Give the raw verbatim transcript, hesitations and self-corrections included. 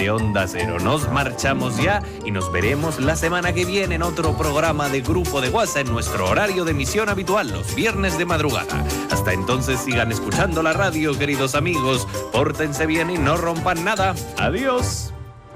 de Onda Cero. Nos marchamos ya y nos veremos la semana que viene en otro programa de Grupo de WhatsApp en nuestro horario de emisión habitual, los viernes de madrugada. Hasta entonces sigan escuchando la radio, queridos amigos. Pórtense bien y no rompan nada. Adiós.